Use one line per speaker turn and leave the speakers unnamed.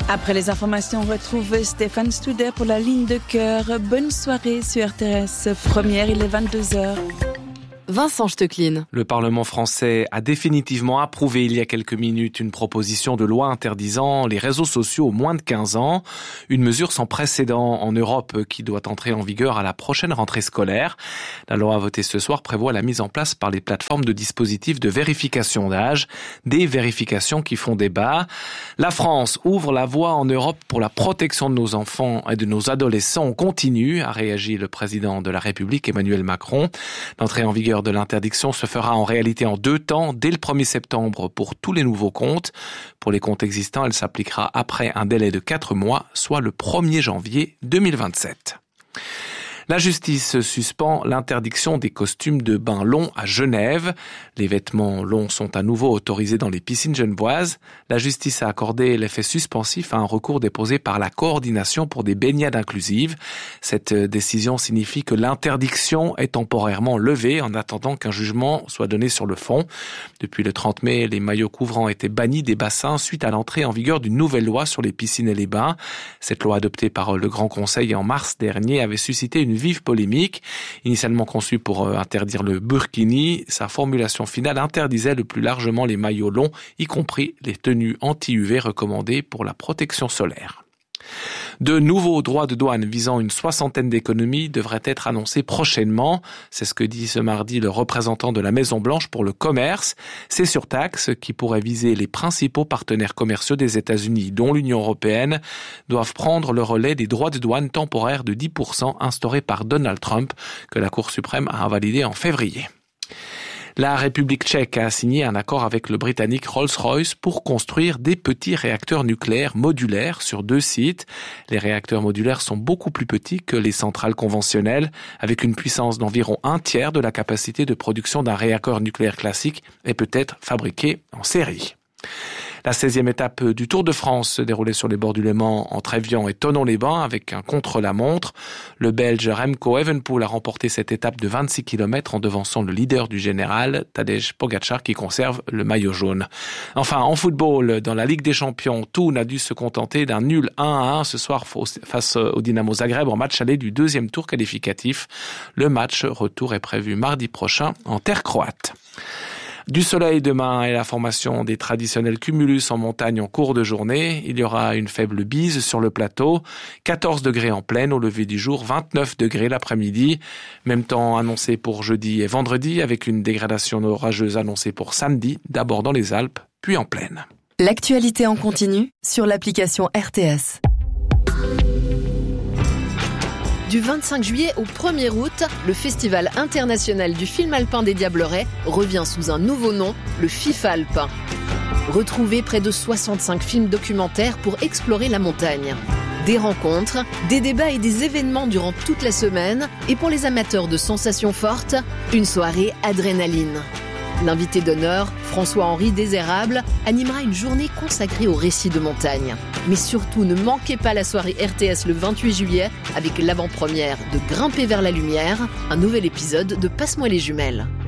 Après les informations, on retrouve Stéphane Studer pour la ligne de cœur. Bonne soirée sur RTS. Première, il est 22h.
Vincent Stecklin.
Le Parlement français a définitivement approuvé il y a quelques minutes une proposition de loi interdisant les réseaux sociaux aux moins de 15 ans. Une mesure sans précédent en Europe qui doit entrer en vigueur à la prochaine rentrée scolaire. La loi votée ce soir prévoit la mise en place par les plateformes de dispositifs de vérification d'âge, des vérifications qui font débat. La France ouvre la voie en Europe pour la protection de nos enfants et de nos adolescents. On continue, a réagi le président de la République Emmanuel Macron. L'entrée en vigueur de l'interdiction se fera en réalité en 2 temps, dès le 1er septembre pour tous les nouveaux comptes. Pour les comptes existants, elle s'appliquera après un délai de 4 mois, soit le 1er janvier 2027. La justice suspend l'interdiction des costumes de bain longs à Genève. Les vêtements longs sont à nouveau autorisés dans les piscines genevoises. La justice a accordé l'effet suspensif à un recours déposé par la coordination pour des baignades inclusives. Cette décision signifie que l'interdiction est temporairement levée en attendant qu'un jugement soit donné sur le fond. Depuis le 30 mai, les maillots couvrants étaient bannis des bassins suite à l'entrée en vigueur d'une nouvelle loi sur les piscines et les bains. Cette loi adoptée par le Grand Conseil en mars dernier avait suscité une vive polémique. Initialement conçue pour interdire le burkini, sa formulation finale interdisait le plus largement les maillots longs, y compris les tenues anti-UV recommandées pour la protection solaire. De nouveaux droits de douane visant une 60aine d'économies devraient être annoncés prochainement. C'est ce que dit ce mardi le représentant de la Maison-Blanche pour le commerce. Ces surtaxes, qui pourraient viser les principaux partenaires commerciaux des États-Unis, dont l'Union européenne, doivent prendre le relais des droits de douane temporaires de 10% instaurés par Donald Trump, que la Cour suprême a invalidé en février. La République tchèque a signé un accord avec le Britannique Rolls-Royce pour construire des petits réacteurs nucléaires modulaires sur 2 sites. Les réacteurs modulaires sont beaucoup plus petits que les centrales conventionnelles, avec une puissance d'environ 1/3 de la capacité de production d'un réacteur nucléaire classique et peut être fabriqué en série. La 16e étape du Tour de France se déroulait sur les bords du Léman entre Évian et Thonon-les-Bains avec un contre-la-montre. Le Belge Remco Evenepoel a remporté cette étape de 26 km en devançant le leader du général, Tadej Pogačar, qui conserve le maillot jaune. Enfin, en football, dans la Ligue des Champions, Thun a dû se contenter d'un nul 1-1 ce soir face au Dynamo Zagreb en match aller du 2e tour qualificatif. Le match retour est prévu mardi prochain en terre croate. Du soleil demain et la formation des traditionnels cumulus en montagne en cours de journée. Il y aura une faible bise sur le plateau. 14 degrés en plaine au lever du jour, 29 degrés l'après-midi. Même temps annoncé pour jeudi et vendredi avec une dégradation orageuse annoncée pour samedi, d'abord dans les Alpes, puis en plaine.
L'actualité en continu sur l'application RTS. Du 25 juillet au 1er août, le Festival international du film alpin des Diablerets revient sous un nouveau nom, le FIFALP. Retrouvez près de 65 films documentaires pour explorer la montagne. Des rencontres, des débats et des événements durant toute la semaine. Et pour les amateurs de sensations fortes, une soirée adrénaline. L'invité d'honneur, François-Henri Désérable, animera une journée consacrée aux récits de montagne. Mais surtout, ne manquez pas la soirée RTS le 28 juillet avec l'avant-première de Grimper vers la lumière, un nouvel épisode de Passe-moi les jumelles.